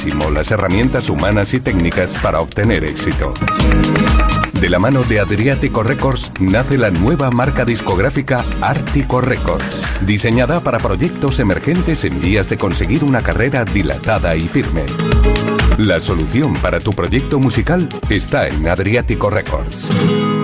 máximo las herramientas humanas y técnicas para obtener éxito. De la mano de Adriático Records nace la nueva marca discográfica Ártico Records, diseñada para proyectos emergentes en vías de conseguir una carrera dilatada y firme. La solución para tu proyecto musical está en Adriático Records.